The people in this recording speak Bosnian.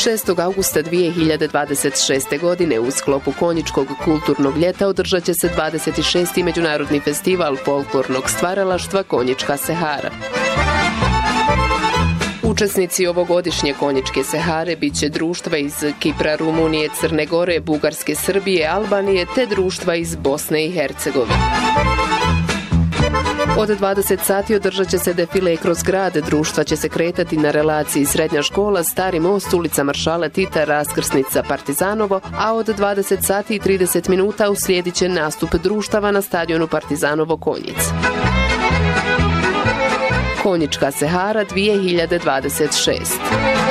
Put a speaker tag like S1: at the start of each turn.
S1: 6. augusta 2026. godine u sklopu Konjičkog kulturnog ljeta održat će se 26. Međunarodni festival folklornog stvaralaštva Konjička Sehara. Učesnici ovogodišnje Konjičke Sehare bit će društva iz Kipra, Rumunije, Crne Gore, Bugarske, Srbije, Albanije te društva iz Bosne i Hercegovine. Od 20 sati održat će se defile kroz grad, društva će se kretati na relaciji Srednja škola, Stari most, ulica Maršala Tita, raskrsnica Partizanovo, a od 20 sati i 30 minuta uslijedit će nastup društava na stadionu Partizanovo Konjic. Konjička Sehara 2026.